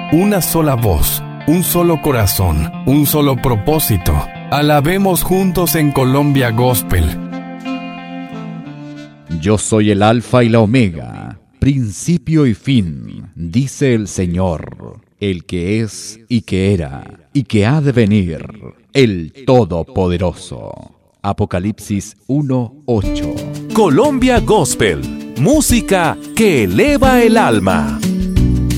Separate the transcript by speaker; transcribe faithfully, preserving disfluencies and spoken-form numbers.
Speaker 1: una sola voz, un solo corazón, un solo propósito. Alabemos juntos en Colombia Gospel.
Speaker 2: Yo soy el Alfa y la Omega, principio y fin, dice el Señor, el que es y que era y que ha de venir, el Todopoderoso. Apocalipsis uno ocho.
Speaker 3: Colombia Gospel, música que eleva el alma.